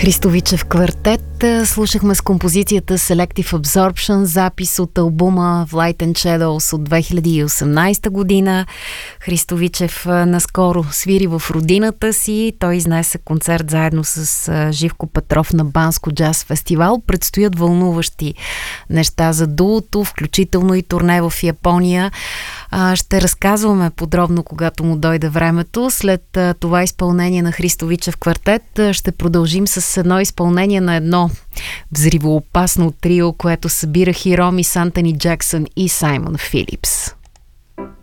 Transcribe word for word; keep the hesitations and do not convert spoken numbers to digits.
Христовичев квартет. Слушахме с композицията Selective Absorption, запис от албума Light and Shadows от две хиляди и осемнадесета година. Христовичев наскоро свири в родината си. Той изнесе концерт заедно с Живко Петров на Банско джаз фестивал. Предстоят вълнуващи неща за дуото, включително и турне в Япония. Ще разказваме подробно, когато му дойде времето. След това изпълнение на Христовичев квартет ще продължим с едно изпълнение на едно взривоопасно трио, което събира Хироми с Антони Джаксън и Саймон Филипс.